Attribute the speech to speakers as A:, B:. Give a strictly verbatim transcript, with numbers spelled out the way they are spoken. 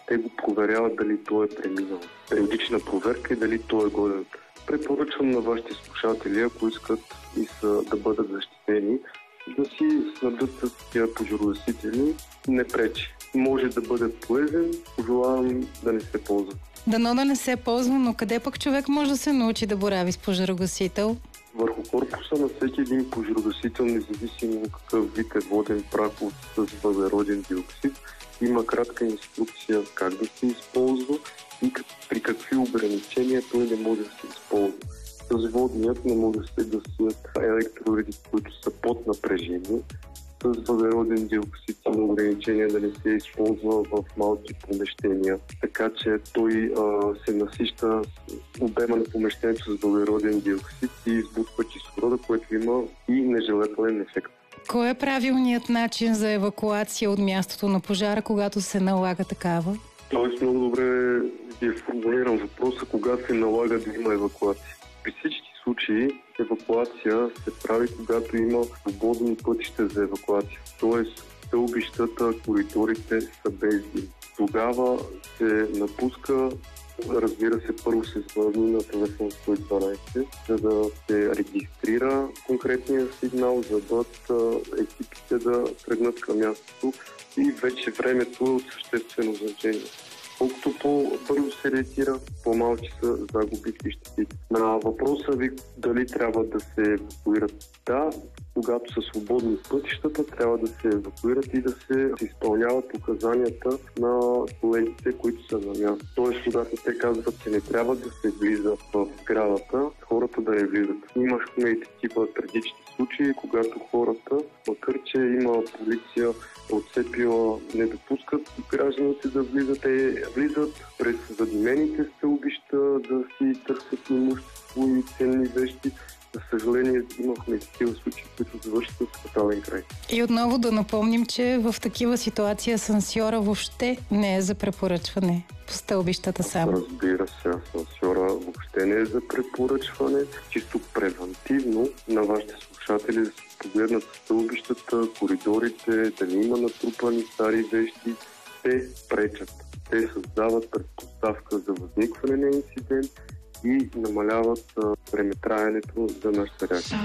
A: те го проверяват дали той е преминал. Периодична проверка и дали той е годен. Препоръчвам на вашите слушатели, ако искат и са да бъдат защитени, да си снабдят с тия пожарогасители. Не пречи. Може да бъде полезен, пожелавам да не се ползва.
B: Дано да не се ползва, но къде пък човек може да се научи да борави с пожарогасител?
A: Върху корпуса на всеки един пожарогасител, независимо какъв вид е воден прах с въглероден диоксид, има кратка инструкция как да се използва и при какви ограничения той не може да се използва. С водният не може да се гасят електроуреди, които са под напрежение. С въглероден диоксид има ограничение да не се използва в малки помещения. Така че той а, се насища с обема на помещението с въглероден диоксид и избутва кислорода, което има и нежелателен ефект.
B: Кой е правилният начин за евакуация от мястото на пожара, когато се налага такава?
A: Тоест много добре е формулиран въпроса, кога се налага да има евакуация. При всички случаи евакуация се прави, когато има свободни пътища за евакуация. Тоест стълбищата, коридорите са без дим. Тогава се напуска, разбира се, първо се звъни на телефон сто и дванадесет, за да се регистрира конкретния сигнал, за да бъдат екипите да тръгнат към мястото и вече времето е от съществено значение. Колкото по-бързо се реагира, по-малки са загубите и щетите. На въпроса ви дали трябва да се евакуират, да, когато са свободни пътищата, трябва да се евакуират и да се изпълняват указанията на колегите, които са на място. Тоест, когато те казват, че не трябва да се влиза в сградата, хората да не влизат. Имахме и такива трагични случаи, когато хората, макар че има полиция отцепила, не допускат гражданите да влизат. Те влизат през задимените стълбища да си търсят имущество и ценни вещи. За съжаление, имахме такива случаи, които завършиха с фатален край.
B: И отново да напомним, че в такива ситуации асансьора въобще не е за препоръчване по стълбищата само.
A: Разбира се, асансьора въобще не е за препоръчване. Чисто превентивно на вашите слушатели да си погледнат стълбищата, коридорите, да не има натрупани стари вещи. Те пречат. Те създават предпоставка за възникване на инцидент и намаляват времетраенето за нашата реакция.